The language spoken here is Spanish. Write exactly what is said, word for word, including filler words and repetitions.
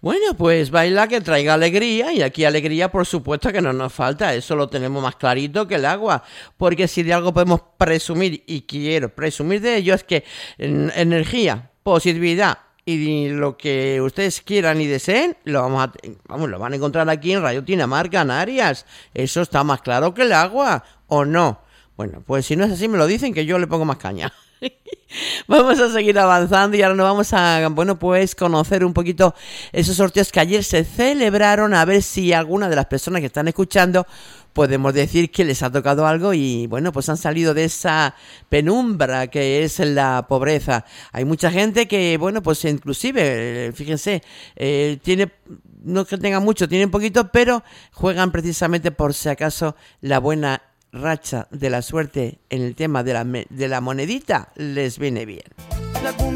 Bueno, pues baila que traiga alegría, y aquí alegría por supuesto que no nos falta, eso lo tenemos más clarito que el agua, porque si de algo podemos presumir, y quiero presumir de ello, es que en, energía, positividad y lo que ustedes quieran y deseen, lo vamos a, vamos, lo van a encontrar aquí en Radio Tinamar Canarias, eso está más claro que el agua, ¿o no? Bueno, pues si no es así me lo dicen, que yo le pongo más caña. Vamos a seguir avanzando y ahora nos vamos a, bueno, pues conocer un poquito esos sorteos que ayer se celebraron, a ver si alguna de las personas que están escuchando podemos decir que les ha tocado algo y, bueno, pues han salido de esa penumbra que es la pobreza. Hay mucha gente que, bueno, pues inclusive, fíjense, eh, tiene, no que tengan mucho, tienen poquito, pero juegan precisamente por si acaso la buena racha de la suerte en el tema de la, de la monedita les viene bien.